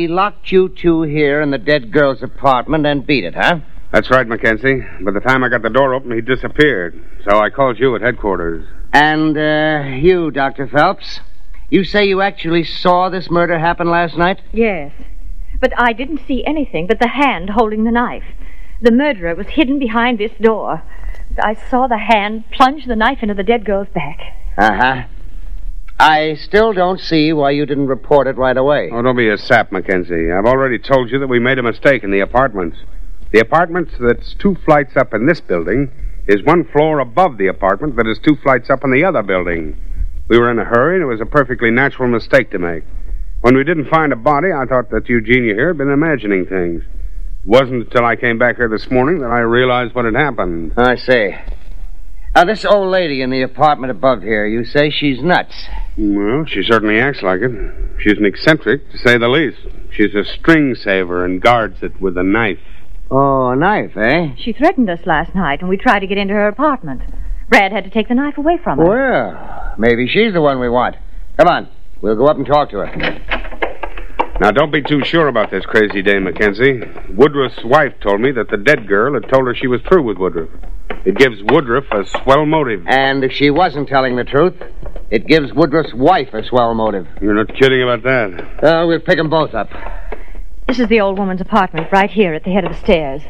He locked you two here in the dead girl's apartment and beat it, huh? That's right, Mackenzie. By the time I got the door open, he disappeared. So I called you at headquarters. And, you, Dr. Phelps, you say you actually saw this murder happen last night? Yes. But I didn't see anything but the hand holding the knife. The murderer was hidden behind this door. I saw the hand plunge the knife into the dead girl's back. Uh-huh. I still don't see why you didn't report it right away. Oh, don't be a sap, Mackenzie. I've already told you that we made a mistake in the apartments. The apartment that's 2 flights up in this building is 1 floor above the apartment that is 2 flights up in the other building. We were in a hurry, and it was a perfectly natural mistake to make. When we didn't find a body, I thought that Eugenia here had been imagining things. It wasn't until I came back here this morning that I realized what had happened. I see. Now, this old lady in the apartment above here, you say she's nuts. Well, she certainly acts like it. She's an eccentric, to say the least. She's a string saver and guards it with a knife. Oh, a knife, eh? She threatened us last night when we tried to get into her apartment. Brad had to take the knife away from her. Well, maybe she's the one we want. Come on, we'll go up and talk to her. Now, don't be too sure about this crazy dame, Mackenzie. Woodruff's wife told me that the dead girl had told her she was through with Woodruff. It gives Woodruff a swell motive. And if she wasn't telling the truth, it gives Woodruff's wife a swell motive. You're not kidding about that. We'll pick them both up. This is the old woman's apartment right here at the head of the stairs.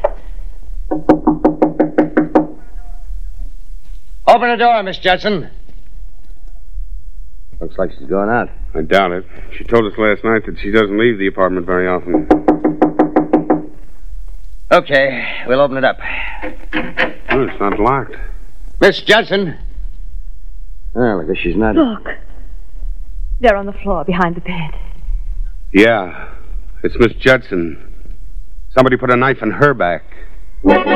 Open the door, Miss Judson. Looks like she's going out. I doubt it. She told us last night that she doesn't leave the apartment very often. Okay, we'll open it up. Oh, it's not locked. Miss Judson. Well, I guess she's not... Look. They're on the floor behind the bed. Yeah, it's Miss Judson. Somebody put a knife in her back.